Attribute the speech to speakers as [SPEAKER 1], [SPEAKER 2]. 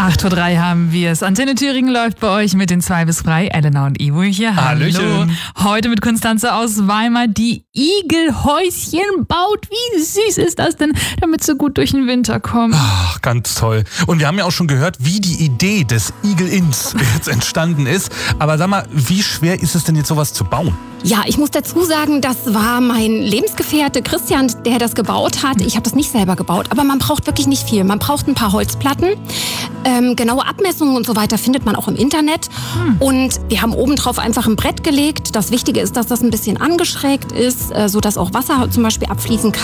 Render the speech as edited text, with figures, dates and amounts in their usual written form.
[SPEAKER 1] 8:03 Uhr haben wir es. Antenne Thüringen läuft bei euch mit den 2 bis 3. Elena und Ivo hier.
[SPEAKER 2] Hallöchen.
[SPEAKER 1] Heute mit Konstanze aus Weimar, die Igelhäuschen baut. Wie süß ist das denn, damit sie gut durch den Winter kommen?
[SPEAKER 2] Ach, ganz toll. Und wir haben ja auch schon gehört, wie die Idee des Igel-Inns jetzt entstanden ist. Aber sag mal, wie schwer ist es denn jetzt sowas zu bauen?
[SPEAKER 3] Ja, ich muss dazu sagen, das war mein Lebensgefährte Christian, der das gebaut hat. Ich habe das nicht selber gebaut, aber man braucht wirklich nicht viel. Man braucht ein paar Holzplatten. Genaue Abmessungen und so weiter findet man auch im Internet. Und wir haben obendrauf einfach ein Brett gelegt. Das Wichtige ist, dass das ein bisschen angeschrägt ist, sodass auch Wasser zum Beispiel abfließen kann.